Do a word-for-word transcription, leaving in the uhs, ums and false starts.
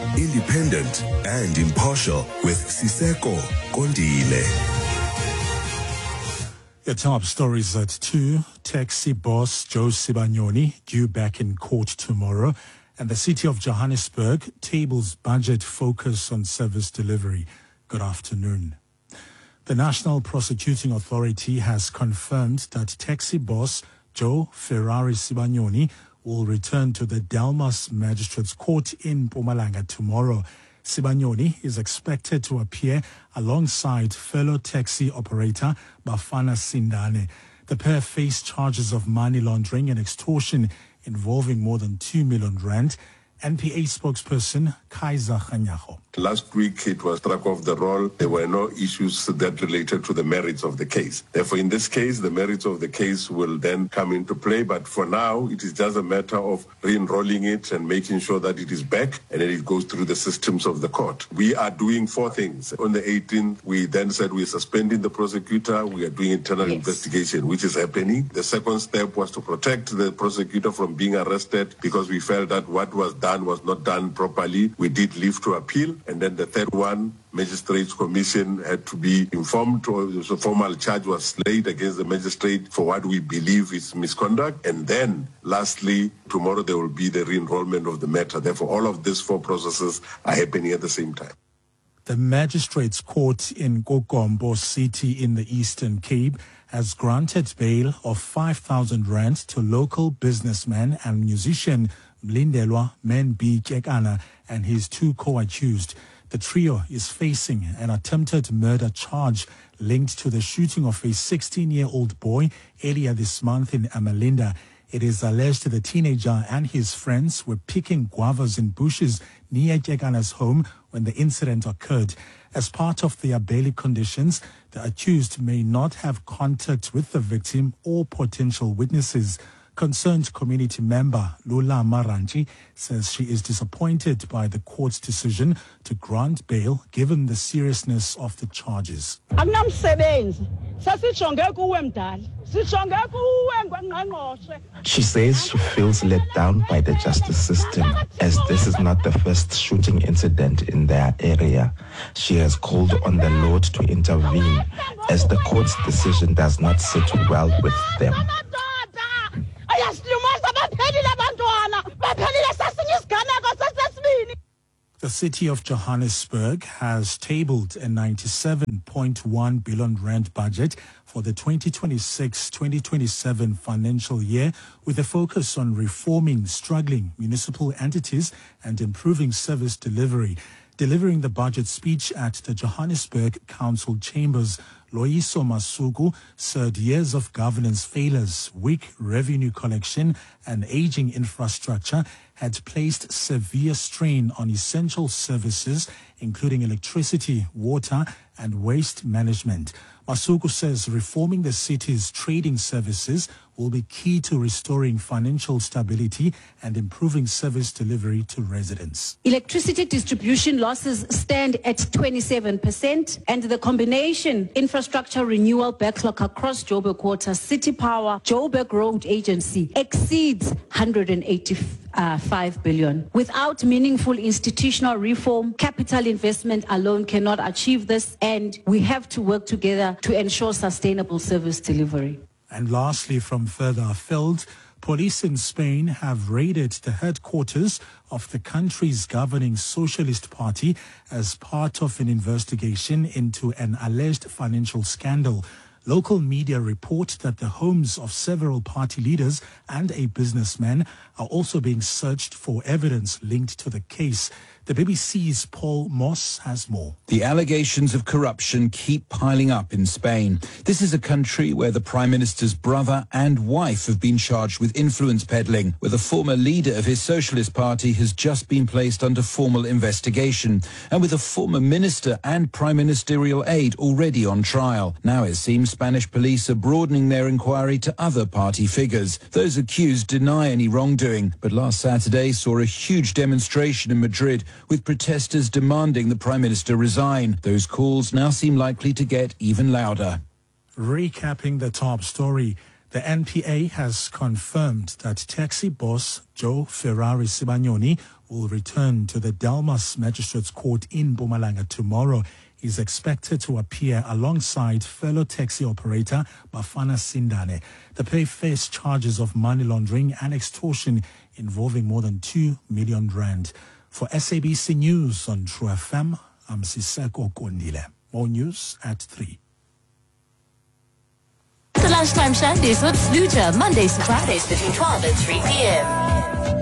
independent and impartial with Siseko Kondile. The top stories at two. Taxi boss Joe Sibanyoni due back in court tomorrow. And the city of Johannesburg tables budget focus on service delivery. Good afternoon. The National Prosecuting Authority has confirmed that taxi boss Joe Ferrari Sibanyoni will return to the Delmas Magistrates Court in Mpumalanga tomorrow. Sibanyoni is expected to appear alongside fellow taxi operator Bafana Sindane. The pair face charges of money laundering and extortion involving more than two million rand. N P A spokesperson Kaiser Khanyago. Last week it was struck off the roll. There were no issues that related to the merits of the case. Therefore, in this case, the merits of the case will then come into play. But for now, it is just a matter of re-enrolling it and making sure that it is back and then it goes through the systems of the court. We are doing four things. On the eighteenth, we then said we're suspending the prosecutor. We are doing internal yes. investigation, which is happening. The second step was to protect the prosecutor from being arrested because we felt that what was done was not done properly. We did leave to appeal. And then the third one, Magistrates Commission had to be informed. A formal charge was laid against the magistrate for what we believe is misconduct. And then, lastly, tomorrow there will be the re-enrollment of the matter. Therefore, all of these four processes are happening at the same time. The Magistrates Court in Kokombo City in the Eastern Cape has granted bail of five thousand rand to local businessman and musician Mlindelwa Menbi Kekana and his two co-accused. The trio is facing an attempted murder charge linked to the shooting of a sixteen-year-old boy earlier this month in Amalinda. It is alleged the teenager and his friends were picking guavas in bushes near Kekana's home when the incident occurred. As part of their bail conditions, the accused may not have contact with the victim or potential witnesses. Concerned community member Lula Maranji says she is disappointed by the court's decision to grant bail given the seriousness of the charges. She says she feels let down by the justice system as this is not the first shooting incident in their area. She has called on the Lord to intervene as the court's decision does not sit well with them. The city of Johannesburg has tabled a ninety-seven point one billion rand budget for the twenty twenty-six twenty twenty-seven financial year with a focus on reforming struggling municipal entities and improving service delivery. Delivering the budget speech at the Johannesburg Council Chambers, Loyiso Masuku said years of governance failures, weak revenue collection and aging infrastructure had placed severe strain on essential services, including electricity, water and waste management. Masuku says reforming the city's trading services will be key to restoring financial stability and improving service delivery to residents. Electricity distribution losses stand at twenty-seven percent and the combination infrastructure renewal backlog across Joburg Quarter, City Power, Joburg Road Agency exceeds one hundred eighty-five billion. Without meaningful institutional reform, capital investment alone cannot achieve this, and we have to work together to ensure sustainable service delivery. And lastly, from further afield, police in Spain have raided the headquarters of the country's governing Socialist Party as part of an investigation into an alleged financial scandal. Local media report that the homes of several party leaders and a businessman are also being searched for evidence linked to the case. The B B C's Paul Moss has more. The allegations of corruption keep piling up in Spain. This is a country where the Prime Minister's brother and wife have been charged with influence peddling, where the former leader of his Socialist Party has just been placed under formal investigation, and with a former minister and prime ministerial aide already on trial. Now it seems Spanish police are broadening their inquiry to other party figures. Those accused deny any wrongdoing, but last Saturday saw a huge demonstration in Madrid with protesters demanding the Prime Minister resign. Those calls now seem likely to get even louder. Recapping the top story, the N P A has confirmed that taxi boss Joe Ferrari Sibanyoni will return to the Delmas Magistrates Court in Mpumalanga tomorrow. Is expected to appear alongside fellow taxi operator Bafana Sindane. The pair face charges of money laundering and extortion involving more than two million rand. For S A B C News on True F M, I'm Siseko Kondile. More news at three. The Lunchtime Shandies with Sluja, Mondays to Fridays between twelve and three p.m.